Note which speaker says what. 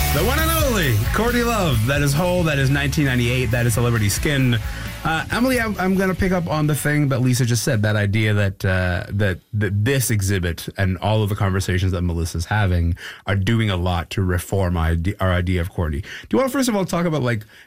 Speaker 1: The one and only Courtney Love. That is Hole. That is 1998. That is Celebrity Skin. Emily, I'm going to pick up on the thing that Lisa just said. That idea that this exhibit and all of the conversations that Melissa's having are doing a lot to reform our idea of Courtney. Do you want to first of all talk about like